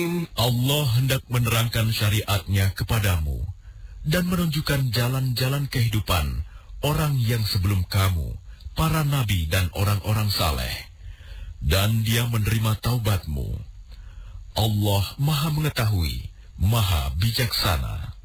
Allah hendak menerangkan syariat-Nya kepadamu dan menunjukkan jalan-jalan kehidupan orang yang sebelum kamu, para nabi dan orang-orang saleh. Dan Dia menerima taubatmu. Allah Maha Mengetahui, Maha Bijaksana.